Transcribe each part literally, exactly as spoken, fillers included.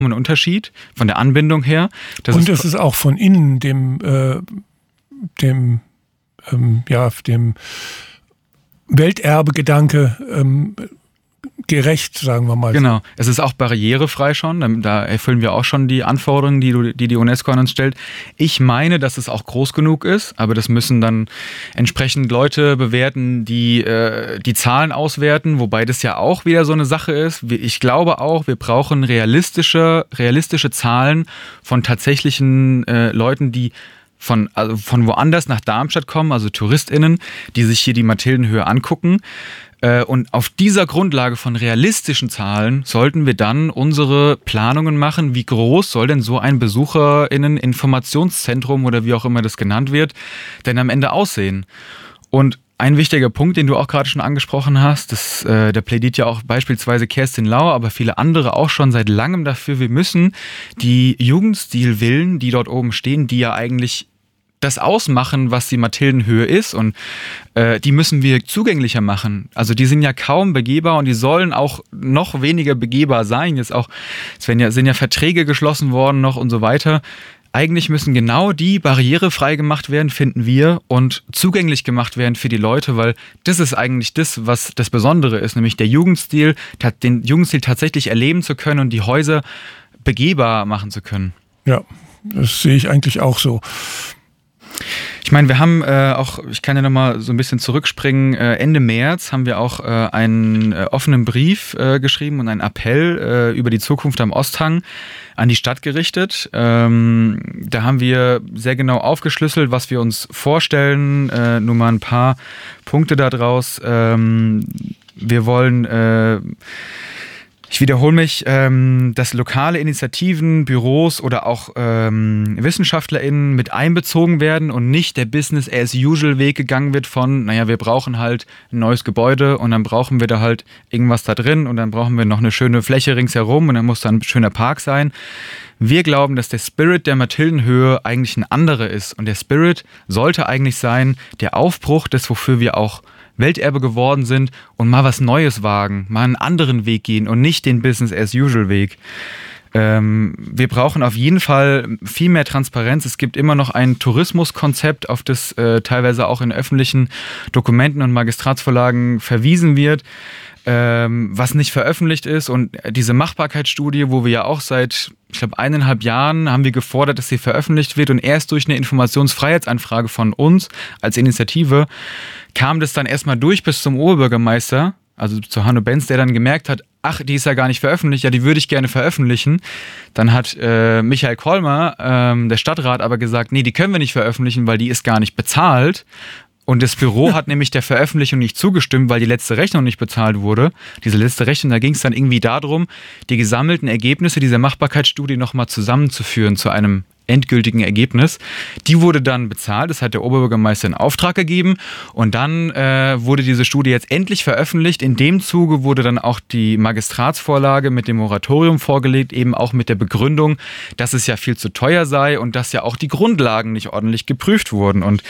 ein Unterschied von der Anbindung her. Das Und es ist auch von innen dem, äh, dem, ähm, ja, dem Welterbe-Gedanke ähm, gerecht, sagen wir mal. Genau. Es ist auch barrierefrei schon. Da erfüllen wir auch schon die Anforderungen, die die, die UNESCO an uns stellt. Ich meine, dass es auch groß genug ist, aber das müssen dann entsprechend Leute bewerten, die äh, die Zahlen auswerten, wobei das ja auch wieder so eine Sache ist. Ich glaube auch, wir brauchen realistische, realistische Zahlen von tatsächlichen äh, Leuten, die von, also von woanders nach Darmstadt kommen, also TouristInnen, die sich hier die Mathildenhöhe angucken. Und auf dieser Grundlage von realistischen Zahlen sollten wir dann unsere Planungen machen. Wie groß soll denn so ein BesucherInnen-Informationszentrum oder wie auch immer das genannt wird, denn am Ende aussehen? Und ein wichtiger Punkt, den du auch gerade schon angesprochen hast, das, äh, da plädiert ja auch beispielsweise Kerstin Lau, aber viele andere auch schon seit langem dafür, wir müssen die Jugendstilvillen, die dort oben stehen, die ja eigentlich das ausmachen, was die Mathildenhöhe ist, und äh, die müssen wir zugänglicher machen. Also die sind ja kaum begehbar und die sollen auch noch weniger begehbar sein. Jetzt auch, es werden ja, sind ja Verträge geschlossen worden noch und so weiter. Eigentlich müssen genau die barrierefrei gemacht werden, finden wir, und zugänglich gemacht werden für die Leute, weil das ist eigentlich das, was das Besondere ist, nämlich der Jugendstil, den Jugendstil tatsächlich erleben zu können und die Häuser begehbar machen zu können. Ja, das sehe ich eigentlich auch so. Ich meine, wir haben äh, auch, ich kann ja nochmal so ein bisschen zurückspringen, äh, Ende März haben wir auch äh, einen äh, offenen Brief äh, geschrieben und einen Appell äh, über die Zukunft am Osthang an die Stadt gerichtet. Ähm, da haben wir sehr genau aufgeschlüsselt, was wir uns vorstellen. Äh, nur mal ein paar Punkte daraus. Ähm, wir wollen... Äh, Ich wiederhole mich, ähm, dass lokale Initiativen, Büros oder auch ähm, WissenschaftlerInnen mit einbezogen werden und nicht der Business-as-usual-Weg gegangen wird von, naja, wir brauchen halt ein neues Gebäude und dann brauchen wir da halt irgendwas da drin und dann brauchen wir noch eine schöne Fläche ringsherum und dann muss da ein schöner Park sein. Wir glauben, dass der Spirit der Mathildenhöhe eigentlich ein anderer ist, und der Spirit sollte eigentlich sein, der Aufbruch des, wofür wir auch Welterbe geworden sind, und mal was Neues wagen, mal einen anderen Weg gehen und nicht den Business-as-usual-Weg. Ähm, wir brauchen auf jeden Fall viel mehr Transparenz. Es gibt immer noch ein Tourismuskonzept, auf das äh, teilweise auch in öffentlichen Dokumenten und Magistratsvorlagen verwiesen wird, ähm, was nicht veröffentlicht ist. Und diese Machbarkeitsstudie, wo wir ja auch seit, ich glaube, eineinhalb Jahren haben wir gefordert, dass sie veröffentlicht wird, und erst durch eine Informationsfreiheitsanfrage von uns als Initiative kam das dann erstmal durch bis zum Oberbürgermeister, also zu Hanno Benz, der dann gemerkt hat, ach, die ist ja gar nicht veröffentlicht, ja, die würde ich gerne veröffentlichen. Dann hat äh, Michael Kolmer, ähm, der Stadtrat, aber gesagt, nee, die können wir nicht veröffentlichen, weil die ist gar nicht bezahlt. Und das Büro hat nämlich der Veröffentlichung nicht zugestimmt, weil die letzte Rechnung nicht bezahlt wurde. Diese letzte Rechnung, da ging es dann irgendwie darum, die gesammelten Ergebnisse dieser Machbarkeitsstudie nochmal zusammenzuführen zu einem endgültigen Ergebnis. Die wurde dann bezahlt, das hat der Oberbürgermeister in Auftrag gegeben, und dann äh, wurde diese Studie jetzt endlich veröffentlicht. In dem Zuge wurde dann auch die Magistratsvorlage mit dem Moratorium vorgelegt, eben auch mit der Begründung, dass es ja viel zu teuer sei und dass ja auch die Grundlagen nicht ordentlich geprüft wurden. Und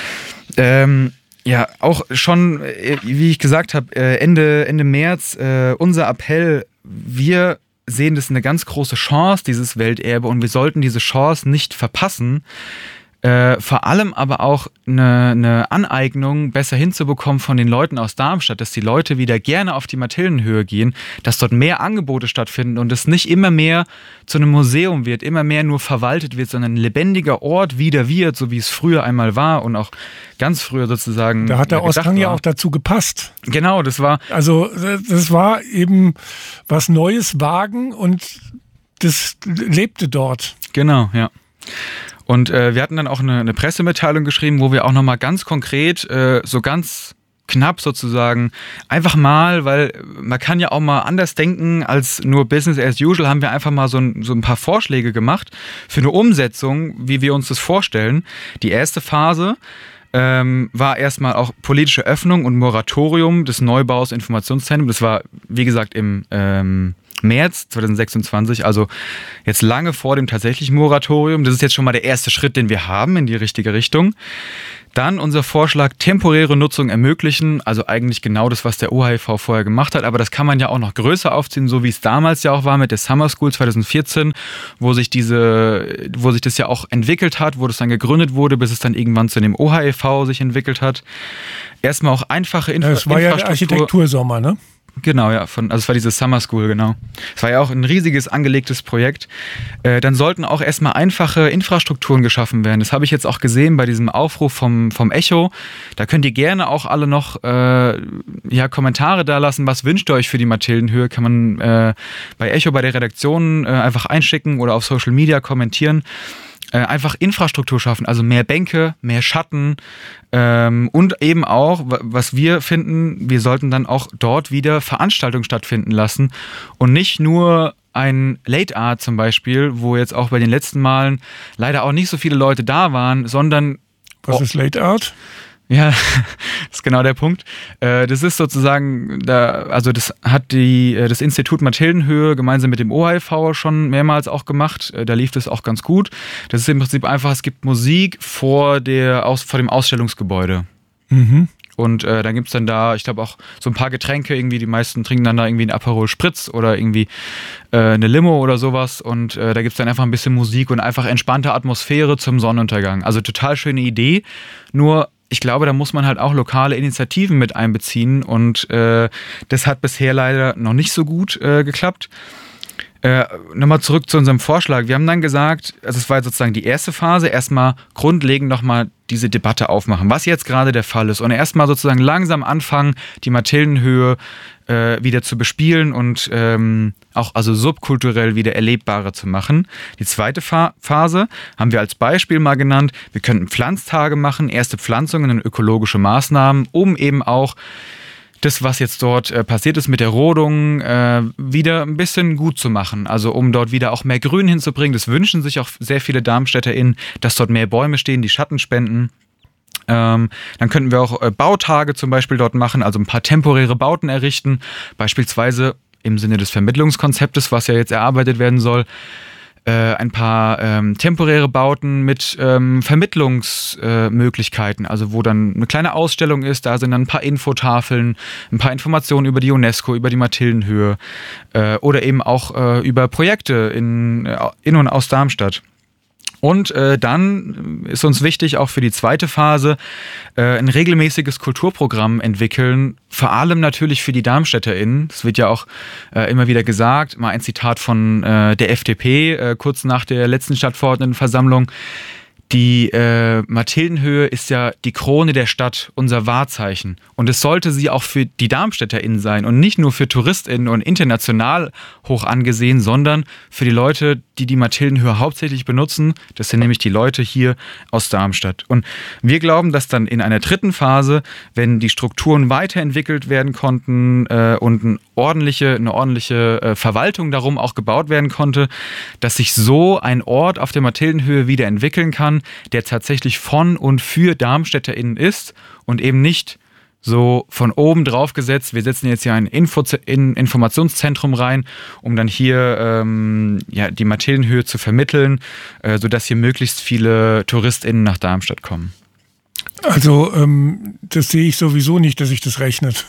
ähm, ja, auch schon, wie ich gesagt habe, Ende, Ende März, äh, unser Appell, wir sehen das eine ganz große Chance, dieses Welterbe, und wir sollten diese Chance nicht verpassen. Äh, vor allem aber auch eine, eine Aneignung besser hinzubekommen von den Leuten aus Darmstadt, dass die Leute wieder gerne auf die Mathildenhöhe gehen, dass dort mehr Angebote stattfinden und es nicht immer mehr zu einem Museum wird, immer mehr nur verwaltet wird, sondern ein lebendiger Ort wieder wird, so wie es früher einmal war und auch ganz früher sozusagen. Da hat der Osthang ja auch dazu gepasst. Genau, das war... Also das war eben was Neues wagen, und das lebte dort. Genau, ja. Und äh, wir hatten dann auch eine, eine Pressemitteilung geschrieben, wo wir auch nochmal ganz konkret, äh, so ganz knapp sozusagen, einfach mal, weil man kann ja auch mal anders denken als nur Business as usual, haben wir einfach mal so ein, so ein paar Vorschläge gemacht für eine Umsetzung, wie wir uns das vorstellen. Die erste Phase ähm, war erstmal auch politische Öffnung und Moratorium des Neubaus Informationszentrums. Das war, wie gesagt, im ähm, März zweitausendsechsundzwanzig, also jetzt lange vor dem tatsächlichen Moratorium. Das ist jetzt schon mal der erste Schritt, den wir haben in die richtige Richtung. Dann unser Vorschlag, temporäre Nutzung ermöglichen, also eigentlich genau das, was der O H I V vorher gemacht hat, aber das kann man ja auch noch größer aufziehen, so wie es damals ja auch war mit der Summer School zwanzig vierzehn, wo sich diese, wo sich das ja auch entwickelt hat, wo das dann gegründet wurde, bis es dann irgendwann zu dem O H I V sich entwickelt hat. Erstmal auch einfache Infra- das war ja der Architektursommer, ne? Genau, ja, von, also es war diese Summer School, genau. Es war ja auch ein riesiges angelegtes Projekt. Äh, dann sollten auch erstmal einfache Infrastrukturen geschaffen werden. Das habe ich jetzt auch gesehen bei diesem Aufruf vom, vom Echo. Da könnt ihr gerne auch alle noch äh, ja, Kommentare da lassen. Was wünscht ihr euch für die Mathildenhöhe? Kann man äh, bei Echo, bei der Redaktion äh, einfach einschicken oder auf Social Media kommentieren. Äh, einfach Infrastruktur schaffen, also mehr Bänke, mehr Schatten ähm, und eben auch, was wir finden, wir sollten dann auch dort wieder Veranstaltungen stattfinden lassen und nicht nur ein Late Art zum Beispiel, wo jetzt auch bei den letzten Malen leider auch nicht so viele Leute da waren, sondern... Was ist Late Art? Ja, das ist genau der Punkt. Das ist sozusagen, da, also das hat die, das Institut Mathildenhöhe gemeinsam mit dem O H I V schon mehrmals auch gemacht. Da lief das auch ganz gut. Das ist im Prinzip einfach, es gibt Musik vor, der, aus, vor dem Ausstellungsgebäude. Mhm. Und äh, dann gibt es dann da, ich glaube auch so ein paar Getränke, irgendwie die meisten trinken dann da irgendwie einen Aperol Spritz oder irgendwie äh, eine Limo oder sowas und äh, da gibt es dann einfach ein bisschen Musik und einfach entspannte Atmosphäre zum Sonnenuntergang. Also total schöne Idee, nur ich glaube, da muss man halt auch lokale Initiativen mit einbeziehen und äh, das hat bisher leider noch nicht so gut äh, geklappt. Äh, nochmal zurück zu unserem Vorschlag. Wir haben dann gesagt, also es war sozusagen die erste Phase, erstmal grundlegend nochmal diese Debatte aufmachen, was jetzt gerade der Fall ist und erstmal sozusagen langsam anfangen, die Mathildenhöhe äh, wieder zu bespielen und ähm, auch also subkulturell wieder erlebbarer zu machen. Die zweite Fa- Phase haben wir als Beispiel mal genannt, wir könnten Pflanztage machen, erste Pflanzungen und ökologische Maßnahmen, um eben auch das, was jetzt dort äh, passiert ist mit der Rodung, äh, wieder ein bisschen gut zu machen. Also um dort wieder auch mehr Grün hinzubringen. Das wünschen sich auch sehr viele DarmstädterInnen, dass dort mehr Bäume stehen, die Schatten spenden. Ähm, dann könnten wir auch äh, Bautage zum Beispiel dort machen, also ein paar temporäre Bauten errichten. Beispielsweise im Sinne des Vermittlungskonzeptes, was ja jetzt erarbeitet werden soll, Äh, ein paar ähm, temporäre Bauten mit ähm, Vermittlungsmöglichkeiten, äh, also wo dann eine kleine Ausstellung ist, da sind dann ein paar Infotafeln, ein paar Informationen über die UNESCO, über die Mathildenhöhe äh, oder eben auch äh, über Projekte in, in und aus Darmstadt. Und äh, dann ist uns wichtig, auch für die zweite Phase, äh, ein regelmäßiges Kulturprogramm entwickeln, vor allem natürlich für die DarmstädterInnen. Das wird ja auch äh, immer wieder gesagt, mal ein Zitat von äh, der F D P, äh, kurz nach der letzten Stadtverordnetenversammlung. Die äh, Mathildenhöhe ist ja die Krone der Stadt, unser Wahrzeichen. Und es sollte sie auch für die DarmstädterInnen sein und nicht nur für TouristInnen und international hoch angesehen, sondern für die Leute, die die Mathildenhöhe hauptsächlich benutzen. Das sind nämlich die Leute hier aus Darmstadt. Und wir glauben, dass dann in einer dritten Phase, wenn die Strukturen weiterentwickelt werden konnten äh, und eine ordentliche, eine ordentliche äh, Verwaltung darum auch gebaut werden konnte, dass sich so ein Ort auf der Mathildenhöhe wieder entwickeln kann, der tatsächlich von und für DarmstädterInnen ist und eben nicht so von oben drauf gesetzt, wir setzen jetzt hier ein Info- in Informationszentrum rein, um dann hier ähm, ja, die Mathildenhöhe zu vermitteln, äh, sodass hier möglichst viele TouristInnen nach Darmstadt kommen. Also ähm, das sehe ich sowieso nicht, dass sich das rechnet.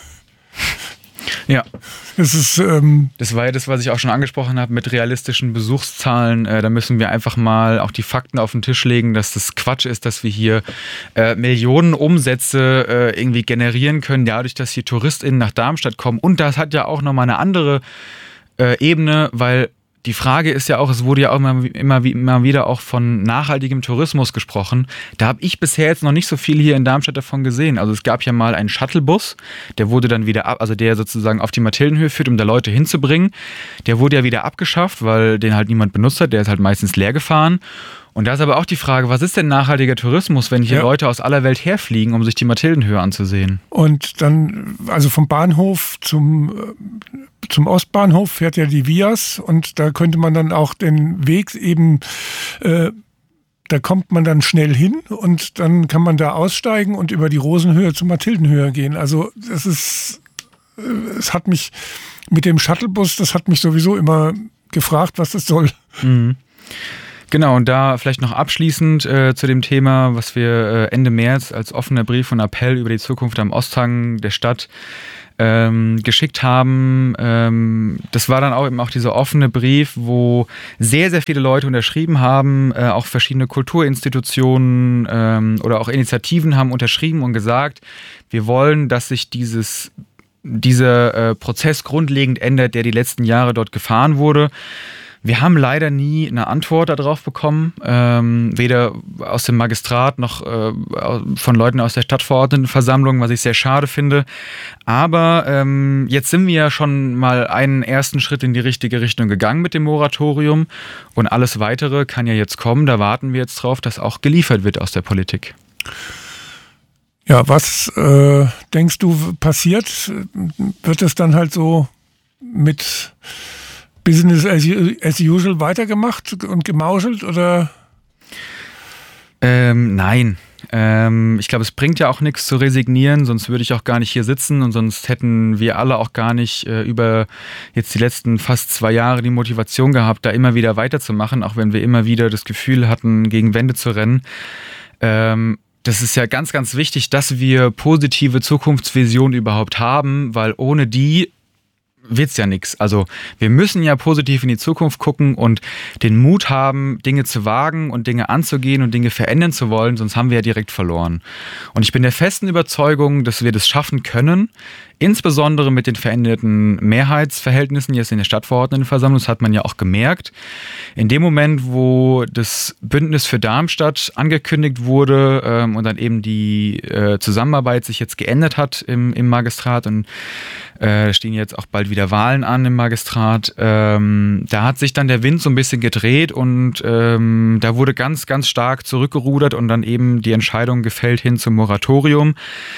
Ja. Das ist, ähm das war ja das, was ich auch schon angesprochen habe mit realistischen Besuchszahlen. Äh, da müssen wir einfach mal auch die Fakten auf den Tisch legen, dass das Quatsch ist, dass wir hier äh, Millionen Umsätze äh, irgendwie generieren können, dadurch, dass hier TouristInnen nach Darmstadt kommen. Und das hat ja auch nochmal eine andere äh, Ebene, weil die Frage ist ja auch, es wurde ja auch immer, immer, immer wieder auch von nachhaltigem Tourismus gesprochen. Da habe ich bisher jetzt noch nicht so viel hier in Darmstadt davon gesehen. Also es gab ja mal einen Shuttlebus, der wurde dann wieder ab, also der sozusagen auf die Mathildenhöhe führt, um da Leute hinzubringen. Der wurde ja wieder abgeschafft, weil den halt niemand benutzt hat. Der ist halt meistens leer gefahren. Und da ist aber auch die Frage, was ist denn nachhaltiger Tourismus, wenn hier ja. Leute aus aller Welt herfliegen, um sich die Mathildenhöhe anzusehen? Und dann, also vom Bahnhof zum, zum Ostbahnhof fährt ja die Vias und da könnte man dann auch den Weg eben, äh, da kommt man dann schnell hin und dann kann man da aussteigen und über die Rosenhöhe zur Mathildenhöhe gehen. Also das ist, es hat mich mit dem Shuttlebus, das hat mich sowieso immer gefragt, was das soll. Mhm. Genau, und da vielleicht noch abschließend äh, zu dem Thema, was wir äh, Ende März als offener Brief und Appell über die Zukunft am Osthang der Stadt ähm, geschickt haben. Ähm, das war dann auch eben auch dieser offene Brief, wo sehr, sehr viele Leute unterschrieben haben, äh, auch verschiedene Kulturinstitutionen ähm, oder auch Initiativen haben unterschrieben und gesagt, wir wollen, dass sich dieses dieser äh, Prozess grundlegend ändert, der die letzten Jahre dort gefahren wurde. Wir haben leider nie eine Antwort darauf bekommen, ähm, weder aus dem Magistrat noch äh, von Leuten aus der Stadtverordnetenversammlung, was ich sehr schade finde. Aber ähm, jetzt sind wir ja schon mal einen ersten Schritt in die richtige Richtung gegangen mit dem Moratorium und alles Weitere kann ja jetzt kommen. Da warten wir jetzt drauf, dass auch geliefert wird aus der Politik. Ja, was äh, denkst du passiert? Wird es dann halt so mit Business as, as usual weitergemacht und gemauschelt oder? Ähm, nein. Ähm, ich glaube, es bringt ja auch nichts zu resignieren, sonst würde ich auch gar nicht hier sitzen und sonst hätten wir alle auch gar nicht äh, über jetzt die letzten fast zwei Jahre die Motivation gehabt, da immer wieder weiterzumachen, auch wenn wir immer wieder das Gefühl hatten, gegen Wände zu rennen. Ähm, Das ist ja ganz, ganz wichtig, dass wir positive Zukunftsvisionen überhaupt haben, weil ohne die wird's ja nichts. Also wir müssen ja positiv in die Zukunft gucken und den Mut haben, Dinge zu wagen und Dinge anzugehen und Dinge verändern zu wollen, sonst haben wir ja direkt verloren. Und ich bin der festen Überzeugung, dass wir das schaffen können, insbesondere mit den veränderten Mehrheitsverhältnissen jetzt in der Stadtverordnetenversammlung. Das hat man ja auch gemerkt. In dem Moment, wo das Bündnis für Darmstadt angekündigt wurde ähm, und dann eben die äh, Zusammenarbeit sich jetzt geändert hat im, im Magistrat und äh, stehen jetzt auch bald wieder Wahlen an im Magistrat, ähm, da hat sich dann der Wind so ein bisschen gedreht und ähm, da wurde ganz, ganz stark zurückgerudert und dann eben die Entscheidung gefällt hin zum Moratorium.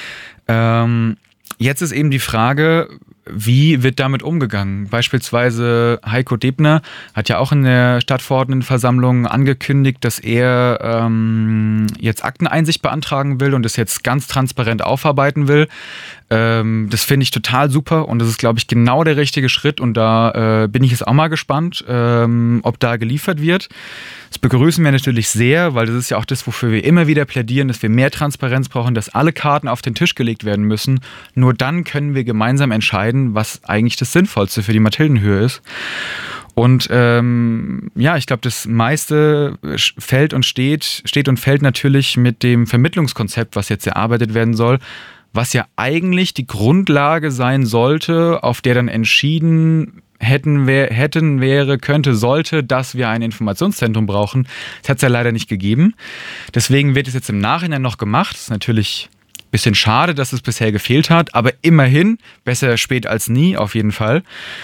Ähm, Jetzt ist eben die Frage, wie wird damit umgegangen? Beispielsweise Heiko Debner hat ja auch in der Stadtverordnetenversammlung angekündigt, dass er ähm, jetzt Akteneinsicht beantragen will und das jetzt ganz transparent aufarbeiten will. Ähm, das finde ich total super und das ist, glaube ich, genau der richtige Schritt und da äh, bin ich jetzt auch mal gespannt, ähm, ob da geliefert wird. Das begrüßen wir natürlich sehr, weil das ist ja auch das, wofür wir immer wieder plädieren, dass wir mehr Transparenz brauchen, dass alle Karten auf den Tisch gelegt werden müssen. Nur dann können wir gemeinsam entscheiden, was eigentlich das Sinnvollste für die Mathildenhöhe ist. Und ähm, ja, ich glaube, das meiste fällt und steht, steht und fällt natürlich mit dem Vermittlungskonzept, was jetzt erarbeitet werden soll, was ja eigentlich die Grundlage sein sollte, auf der dann entschieden hätten, wär, hätten wäre, könnte, sollte, dass wir ein Informationszentrum brauchen. Das hat es ja leider nicht gegeben. Deswegen wird es jetzt im Nachhinein noch gemacht. Das ist natürlich ein bisschen schade, dass es bisher gefehlt hat, aber immerhin, besser spät als nie, auf jeden Fall.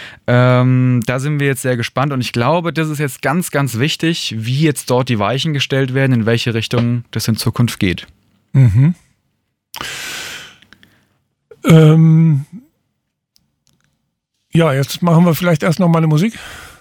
Ähm, da sind wir jetzt sehr gespannt und ich glaube, das ist jetzt ganz, ganz wichtig, wie jetzt dort die Weichen gestellt werden, in welche Richtung das in Zukunft geht. Mhm. Ähm, ja, jetzt machen wir vielleicht erst noch mal eine Musik.